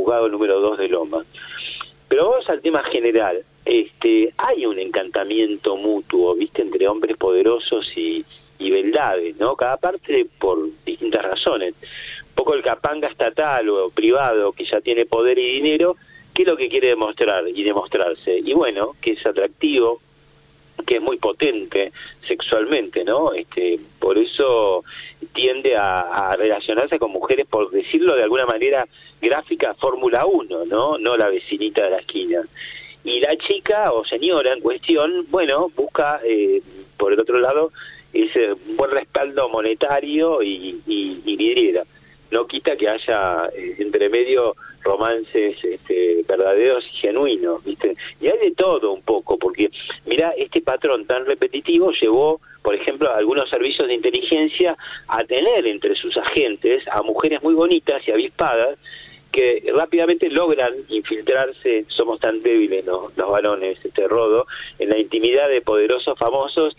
juzgado número 2 de Lomas. Pero vamos al tema general. Hay un encantamiento mutuo, ¿viste?, entre hombres poderosos y beldades, ¿no? Cada parte por distintas razones. Un poco el capanga estatal o privado que ya tiene poder y dinero, ¿qué es lo que quiere demostrar y demostrarse? Y bueno, que es atractivo, que es muy potente sexualmente, ¿no? Por eso tiende a relacionarse con mujeres, por decirlo de alguna manera gráfica, Fórmula 1, ¿no? No la vecinita de la esquina. Y la chica o señora en cuestión, bueno, busca, por el otro lado, ese buen respaldo monetario y vidriera. No quita que haya entre medio romances verdaderos y genuinos, ¿viste? Y hay de todo un poco, porque mirá, este patrón tan repetitivo llevó, por ejemplo, a algunos servicios de inteligencia a tener entre sus agentes a mujeres muy bonitas y avispadas que rápidamente logran infiltrarse. Somos tan débiles los varones, Rodo, en la intimidad de poderosos famosos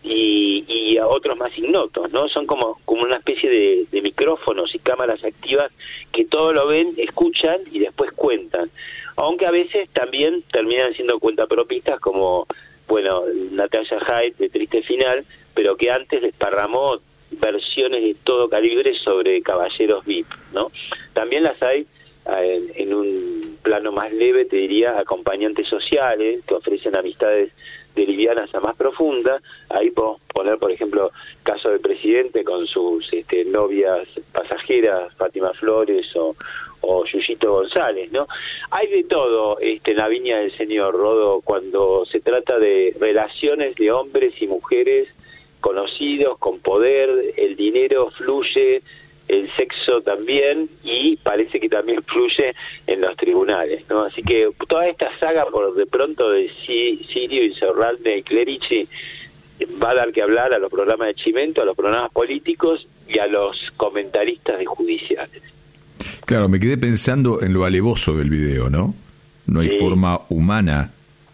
y a otros más ignotos, ¿no? Son como una especie de micrófonos y cámaras activas que todo lo ven, escuchan y después cuentan. Aunque a veces también terminan siendo cuentapropistas, como, bueno, Natalia Hyde de Triste Final, pero que antes desparramó versiones de todo calibre sobre caballeros VIP, ¿no? También las hay en un plano más leve, te diría, acompañantes sociales que ofrecen amistades de livianas a más profundas. Ahí podemos poner, por ejemplo, caso del presidente con sus novias pasajeras, Fátima Flores o Yuyito González, ¿no? Hay de todo en la viña del señor, Rodo, cuando se trata de relaciones de hombres y mujeres conocidos, con poder. El dinero fluye, el sexo también, y parece que también fluye en los tribunales, ¿no? Así que toda esta saga, por de pronto, de Sirio, Insaurralde y Clerici, va a dar que hablar a los programas de Chimento, a los programas políticos y a los comentaristas de judiciales. Claro, me quedé pensando en lo alevoso del video, ¿no? No hay forma humana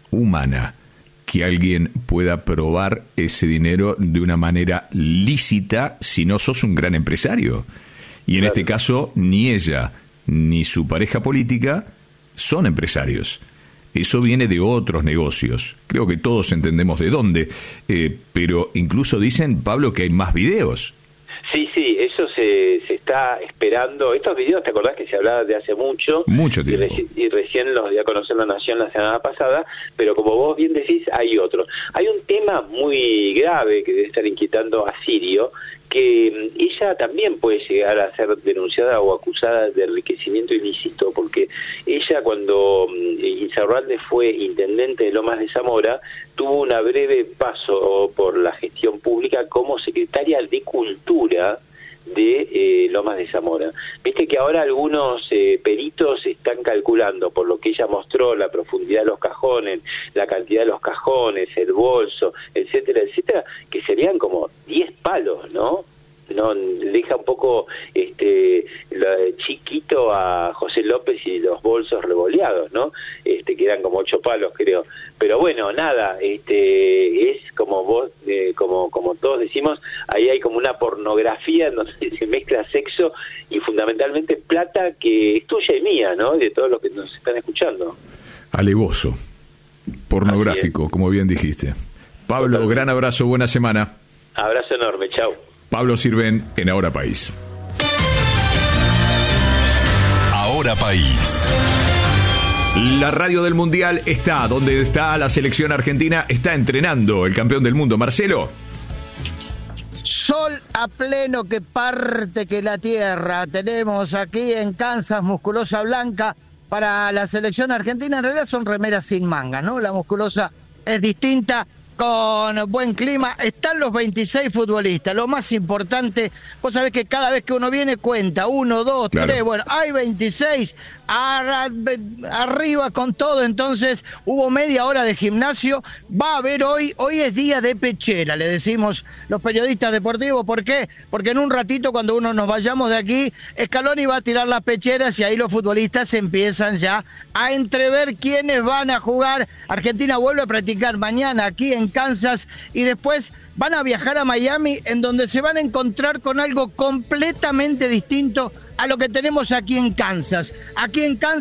que alguien pueda probar ese dinero de una manera lícita si no sos un gran empresario. Y en este caso, ni ella ni su pareja política son empresarios. Eso viene de otros negocios. Creo que todos entendemos de dónde. Pero incluso dicen, Pablo, que hay más videos. Sí, eso se está esperando. Estos videos, ¿te acordás que se hablaba de hace mucho? Mucho tiempo. Y recién los dio a conocer La Nación la semana pasada, pero como vos bien decís, hay otros. Hay un tema muy grave que debe estar inquietando a Sirio, que ella también puede llegar a ser denunciada o acusada de enriquecimiento ilícito, porque ella, cuando Insaurralde fue intendente de Lomas de Zamora, tuvo una breve paso por la gestión pública como secretaria de Cultura de Lomas de Zamora. Viste que ahora algunos peritos están calculando, por lo que ella mostró, la profundidad de los cajones, la cantidad de los cajones, el bolso, etcétera, etcétera, que serían como 10 palos, ¿no? No deja un poco chiquito a José López y los bolsos revoleados, ¿no? Que eran como 8 palos, creo. Pero bueno, nada, es como vos, como todos decimos, ahí hay como una pornografía en donde se mezcla sexo y fundamentalmente plata, que es tuya y mía, ¿no? De todos los que nos están escuchando. Alevoso, pornográfico, como bien dijiste. Pablo, totalmente. Gran abrazo, buena semana. Abrazo enorme, chau. Pablo Sirven en Ahora País. Ahora País. La radio del Mundial está donde está la selección argentina, está entrenando el campeón del mundo, Marcelo. Sol a pleno que parte que la tierra. Tenemos aquí en Kansas musculosa blanca para la selección argentina. En realidad son remeras sin manga, ¿no? La musculosa es distinta, con buen clima. Están los 26 futbolistas. Lo más importante, vos sabés que cada vez que uno viene cuenta, 1, 2, 3, bueno, hay 26, arriba con todo. Entonces hubo media hora de gimnasio. Va a haber hoy es día de pechera, le decimos los periodistas deportivos. ¿Por qué? Porque en un ratito, cuando uno nos vayamos de aquí, Scaloni va a tirar las pecheras y ahí los futbolistas empiezan ya a entrever quiénes van a jugar. Argentina vuelve a practicar mañana aquí en Kansas y después van a viajar a Miami, en donde se van a encontrar con algo completamente distinto a lo que tenemos aquí en Kansas. Aquí en Kansas